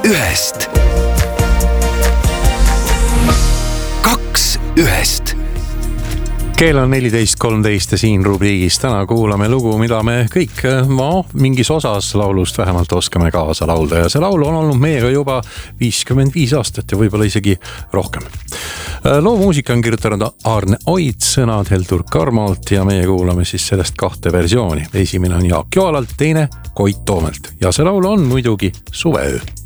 ühest. Kaks ühest. Keel on 14.13 ja siin rubriigis täna kuulame lugu, mida me kõik mingis osas laulust vähemalt oskame kaasa laulda. Ja see laul on olnud meiega juba 55 aastat ja võib-olla isegi rohkem. Loo muusika on kirjutanud Arne Oid, sõnad Heldur Karmolt ja meie kuulame siis sellest kahte versiooni. Esimene on Jaak Joalalt, teine Koit Toomelt ja see laul on muidugi Suveöö.